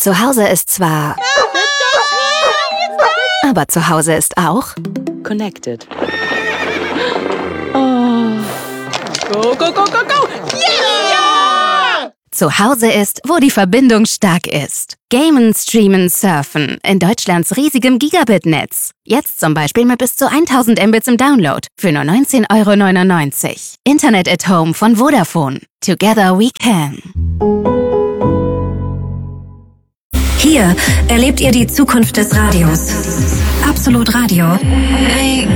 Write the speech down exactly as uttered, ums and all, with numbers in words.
Zu Hause ist zwar... Aber zu Hause ist auch... Connected. Oh. Go, go, go, go, go! Yeah! Zu Hause ist, wo die Verbindung stark ist. Gamen, streamen, surfen. In Deutschlands riesigem Gigabit-Netz. Jetzt zum Beispiel mit bis zu tausend Mbits im Download. Für nur neunzehn Euro neunundneunzig. Internet at Home von Vodafone. Together we can. Hier erlebt ihr die Zukunft des Radios. Absolut Radio.